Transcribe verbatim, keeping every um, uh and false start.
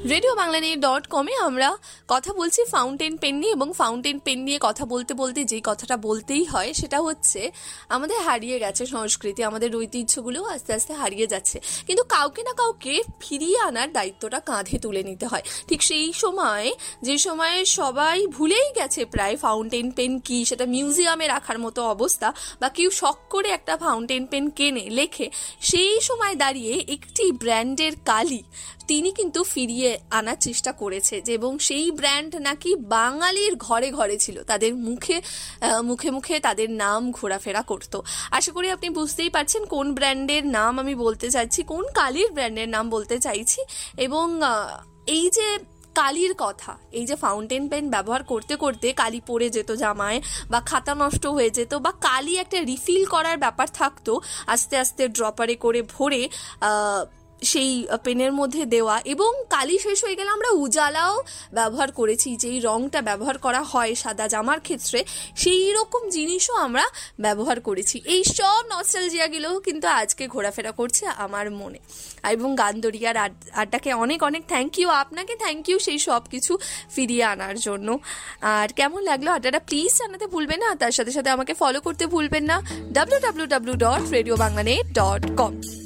Radio Banglanews dot কমে আমরা কথা বলছি ফাউন্টেন পেন নিয়ে, এবং ফাউন্টেন পেন নিয়ে কথা বলতে বলতে যেই কথাটা বলতেই হয় সেটা হচ্ছে আমাদের হারিয়ে গেছে সংস্কৃতি, আমাদের ঐতিহ্যগুলো আস্তে আস্তে হারিয়ে যাচ্ছে, কিন্তু কাউকে না কাউকে ফিরিয়ে আনার দায়িত্বটা কাঁধে তুলে নিতে হয়। ঠিক সেই সময় যে সময়ে সবাই ভুলেই গেছে প্রায় ফাউন্টেন পেন কি, সেটা মিউজিয়ামে রাখার মতো অবস্থা, বা কেউ শখ করে একটা ফাউন্টেন পেন কেনে লেখে, সেই সময় দাঁড়িয়ে একটি ব্র্যান্ডের কালি তিনি কিন্তু ফিরিয়ে আনার চেষ্টা করেছে, যে এবং সেই ব্র্যান্ড নাকি বাঙালির ঘরে ঘরে ছিল, তাদের মুখে মুখে মুখে তাদের নাম ঘোরাফেরা করতো। আশা করি আপনি বুঝতেই পারছেন কোন ব্র্যান্ডের নাম আমি বলতে চাইছি, কোন কালির ব্র্যান্ডের নাম বলতে চাইছি। এবং এই যে কালির কথা, এই যে ফাউন্টেন পেন ব্যবহার করতে করতে কালি পড়ে যেত জামায়, বা খাতা নষ্ট হয়ে যেত, বা কালি একটা রিফিল করার ব্যাপার থাকতো, আস্তে আস্তে ড্রপারে করে ভরে সেই পেনের মধ্যে দেওয়া, এবং কালি শেষ হয়ে গেলে আমরা উজালাও ব্যবহার করেছি, যেই রংটা ব্যবহার করা হয় সাদা জামার ক্ষেত্রে, সেই রকম জিনিসও আমরা ব্যবহার করেছি। এই সব নস্টালজিয়াগুলো কিন্তু আজকে ঘোরাফেরা করছে আমার মনে। এবং গানদরিয়ার আড্ডাকে অনেক অনেক থ্যাংক ইউ, আপনাকে থ্যাংক ইউ সেই সব কিছু ফিরিয়ে আনার জন্য। আর কেমন লাগলো আড্ডাটা প্লিজ জানাতে ভুলবেন না, তার সাথে সাথে আমাকে ফলো করতে ভুলবেন না W W W dot radio Banglanews dot com.